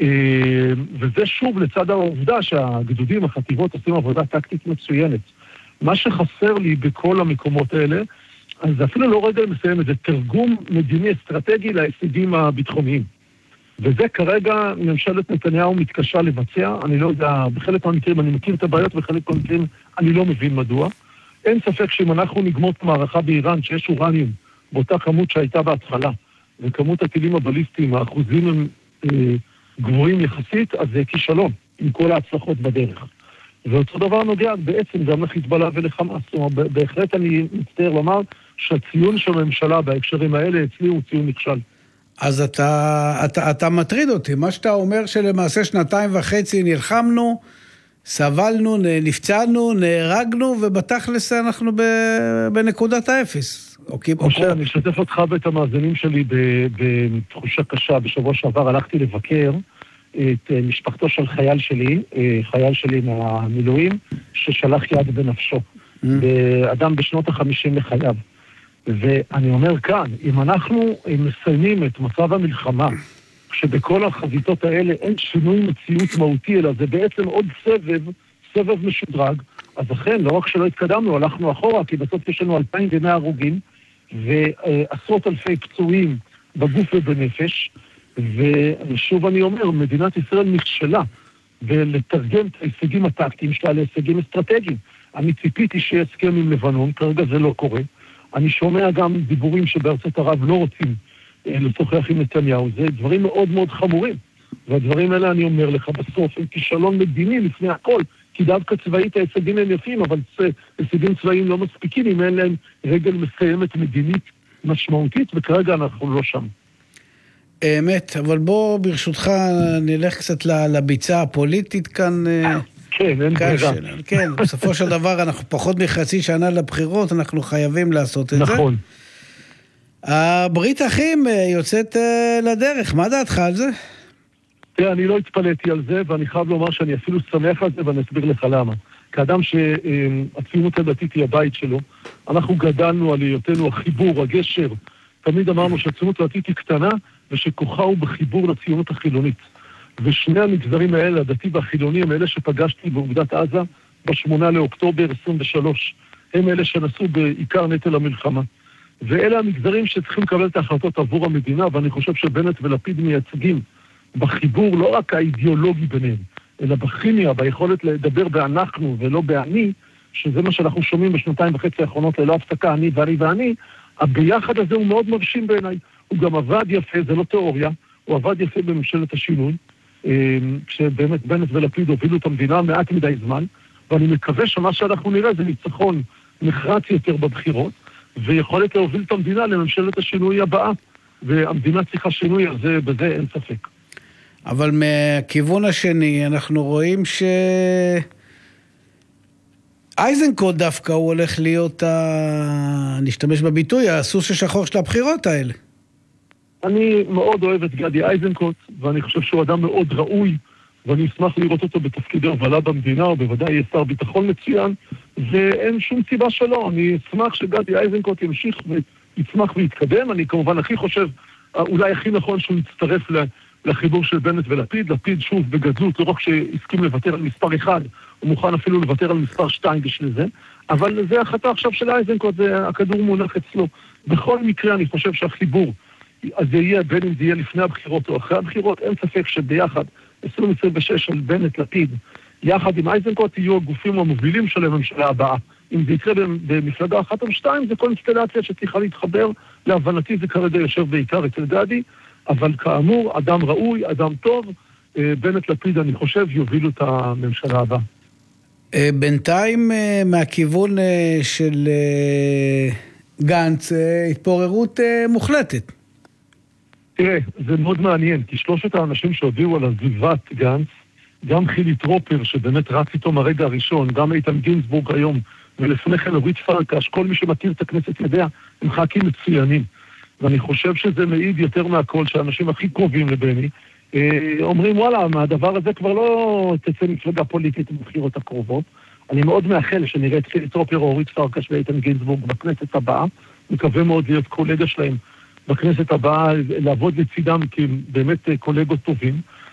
וזה שוב לצד העובדה שהגדודים, החטיבות עושים עבודה טקטית מצוינת. מה שחסר לי בכל המקומות האלה, אז זה אפילו לא רגע מסיים את זה, תרגום מדיני אסטרטגי להישגים הביטחוניים. וזה כרגע ממשלת נתניהו מתקשה לבצע, אני לא יודע, בחלק מהמקרים אני מכיר את הבעיות, בחלק מהמקרים אני לא מבין מדוע. אין ספק שאם אנחנו נגמור את המערכה באיראן, שיש אורניום, באותה כמות שהייתה בהתחלה, וכמות הטילים הבליסטיים, האחוזים הם גבוהים יחסית, אז זה כישלון, עם כל ההצלחות בדרך. ואותו דבר נוגע בעצם גם לחיזבאללה ולחמאס. זאת אומרת, בהחלט אני מצטער לומר שהציון של הממשלה בהקשרים האלה אצלי הוא ציון נכשל. אז אתה מטריד אותי. מה שאתה אומר שלמעשה 2.5 נלחמנו, סבלנו, נפצענו, נהרגנו, ובתכלס אנחנו בנקודת האפס. משה, אני אשתף אותך ואת המאזינים שלי בתחושה קשה. בשבוע שעבר הלכתי לבקר את משפחתו של חייל שלי מהמילואים, ששלח יד בנפשו. אדם בשנות ה-50 לחייו. ואני אומר כאן, אם אנחנו מסיימים את מצב המלחמה, שבכל החזיתות האלה אין שינוי מציאות מהותי, אלא זה בעצם עוד סבב משודרג, אז אכן, לא רק שלא התקדמנו, הלכנו אחורה, כי בסוף יש לנו 2,100 הרוגים, ועשרות אלפי פצועים בגוף ובנפש, ושוב אני אומר, מדינת ישראל נכשלה, ולתרגם את ההישגים הטקטיים שלה להישגים אסטרטגיים. אני ציפיתי שיהיה הסכם עם לבנון, כרגע זה לא קורה. אני שומע גם דיבורים שבארצות ערב לא רוצים לשוחח עם נתניהו. זה דברים מאוד מאוד חמורים. והדברים האלה אני אומר לך בסוף, הם כישלון מדיני לפני הכל, כי דווקא צבאית ההישגים הם יפים, אבל הישגים צבאיים לא מספיקים אם אין להם רגל מסיימת מדינית משמעותית, וכרגע אנחנו לא שם. אמת, אבל בוא ברשותך נלך קצת לביצה הפוליטית כאן. כן, אין ברירה. כן, בסופו של דבר אנחנו פחות מחצי שנה לבחירות, אנחנו חייבים לעשות את זה. נכון. הברית אחים יוצאת לדרך, מה דעתך על זה? תראה, אני לא התפלאתי על זה, ואני חייב לומר שאני אפילו שמח על זה, ואני אסביר לך למה. כאדם שהציונות הדתית היא הבית שלו, אנחנו גדלנו על היותנו החיבור, הגשר. תמיד אמרנו שהציונות הדתית היא קטנה, ושכוחה הוא בחיבור לציונות החילונית. ושני המגזרים האלה, הדתי והחילוני, הם אלה שפגשתי באוגדת עזה ב8 לאוקטובר 23. הם אלה שנשאו בעיקר נטל המלחמה. ואלה המגזרים שצריכים לקבל את ההחלטות עבור המדינה, ואני חושב שבנט ולפיד מייצגים בחיבור לא רק האידיאולוגי ביניהם, אלא בכימיה, ביכולת לדבר באנחנו ולא באני, שזה מה שאנחנו שומעים בשנתיים וחצי האחרונות ללא הפסקה, אני ואני ואני, הביחד הזה הוא מאוד מרשים בעיניי. הוא גם עבד יפה, זה לא תיאוריה, הוא עבד יפה בממשלת השינוי, כשבאמת בנט ולפיד הובילו את המדינה מעט מדי זמן, ואני מקווה שמה שאנחנו נראה זה ניצחון נחרץ יותר בבחירות, ויכולת להוביל את המדינה לממשלת השינוי הבאה, והמדינה צריכה שינוי, אז בזה אין ספק. אבל מהכיוון השני אנחנו רואים אייזנקוט דווקא הוא הולך להיות, נשתמש בביטוי, הסוס השחור של הבחירות האלה. אני מאוד אוהב את גדי אייזנקוט, ואני חושב שהוא אדם מאוד ראוי, ואני אשמח לראות אותו בתפקידי הובלה במדינה, או בוודאי יהיה שר ביטחון מצוין, ואין שום סיבה שלא. אני אשמח שגדי אייזנקוט ימשיך ויצמח ויתקדם. אני כמובן הכי חושב, אולי הכי נכון שהוא יצטרף לחיבור של בנט ולפיד. לפיד שוב בגדלות, לא רק שהסכים לוותר על מספר 1, הוא מוכן אפילו לוותר על מספר 2 בשביל זה, אבל זה החלטה עכשיו של אייזנקוט, הכדור מונח אצלו. בכל מקרה אני חושב שהחיבור, אז זה יהיה, בין אם זה יהיה לפני הבחירות או אחרי הבחירות, אין ספק שביחד, 2026 של בנט לפיד, יחד עם אייזנקוט יהיו הגופים המובילים של הממשלה הבאה. אם זה יקרה במפלגה אחת או שתיים, זה קונסטלציה שצריכה להתחבר, להבנתי זה כרגע יושב בעיקר אצל גדי, אבל כאמור, אדם ראוי, אדם טוב, בנט לפיד אני חושב יובילו את הממשלה הבאה. בינתיים מהכיוון של גנץ, התפוררות מוחלטת. תראה, זה מאוד מעניין, כי שלושת האנשים שהודיעו על עזיבת גנץ, גם חילי טרופר, שבאמת רץ איתו מהרגע הראשון, גם איתן גינזבורג היום, ולפני כן אורית פרקש, כל מי שמכיר את הכנסת יודע, הם ח"כים מצוינים. ואני חושב שזה מעיד יותר מהכל, שהאנשים הכי קרובים לבני, אומרים, וואלה, מהדבר הזה כבר לא תצא מפלגה פוליטית בבחירות הקרובות. אני מאוד מאחל שנראה את חילי טרופר או אורית פרקש ואיתן גינזבורג בכנסת הבאה, מקווה מאוד להיות קולגה שלהם בכנסת הבאה, לעבוד לצידם כי הם באמת קולגות טובים.